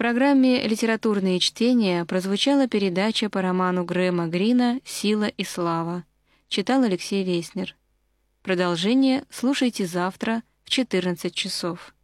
программе «Литературные чтения» прозвучала передача по роману Грэма Грина «Сила и слава». Читал Алексей Веснер. Продолжение слушайте завтра в 14 часов.